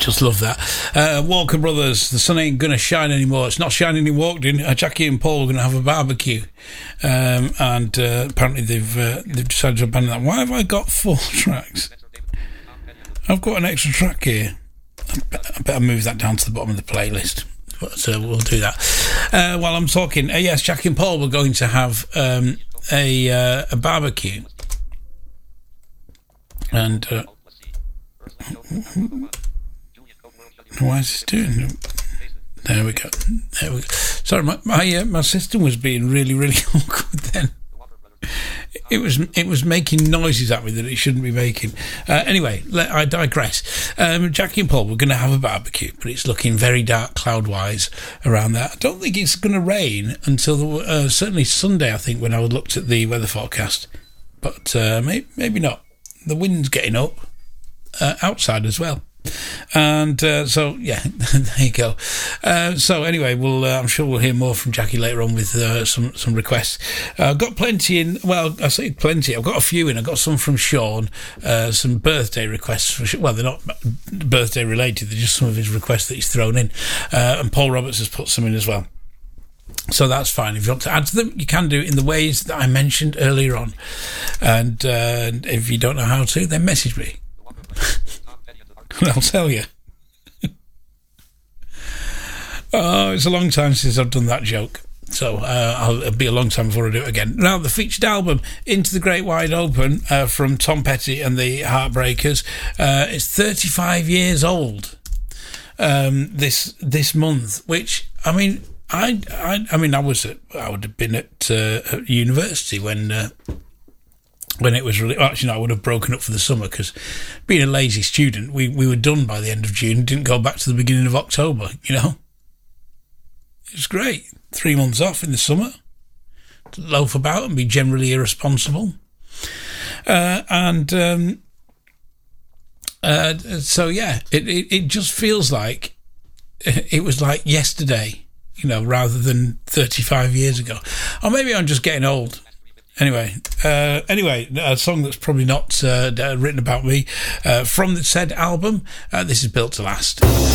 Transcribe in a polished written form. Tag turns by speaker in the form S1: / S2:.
S1: Just love that. Walker Brothers, the sun ain't gonna shine anymore. It's not shining in Walkden. Jackie and Paul are gonna have a barbecue, and apparently they've decided to abandon that. Why have I got 4 tracks? I've got an extra track here. I better move that down to the bottom of the playlist. So we'll do that while I'm talking. Yes, Jackie and Paul were going to have a barbecue, and why is this doing? There we go. Sorry, my system was being really, really awkward then. It was making noises at me that it shouldn't be making. Anyway, I digress. Jackie and Paul were going to have a barbecue, but it's looking very dark cloud-wise around there. I don't think it's going to rain until certainly Sunday, I think, when I looked at the weather forecast. But maybe not. The wind's getting up outside as well. And so yeah, there you go. So anyway, I'm sure we'll hear more from Jackie later on with some requests. I've got plenty in. Well, I say plenty. I've got a few in. I've got some from Sean, some birthday requests. Well, they're not birthday related. They're just some of his requests that he's thrown in. And Paul Roberts has put some in as well. So that's fine. If you want to add to them, you can do it in the ways that I mentioned earlier on. And if you don't know how to, then message me. And I'll tell you. Oh, it's a long time since I've done that joke. So it'll be a long time before I do it again. Now, the featured album, Into the Great Wide Open, from Tom Petty and the Heartbreakers, it's 35 years old this month, which, I mean, I would have been at university when it was really... Actually, no, I would have broken up for the summer because being a lazy student, we were done by the end of June, didn't go back to the beginning of October, you know? It was great. 3 months off in the summer to loaf about and be generally irresponsible. So, yeah, it just feels like it was like yesterday, you know, rather than 35 years ago. Or maybe I'm just getting old. Anyway, a song that's probably not written about me from the said album. This is Built to Last.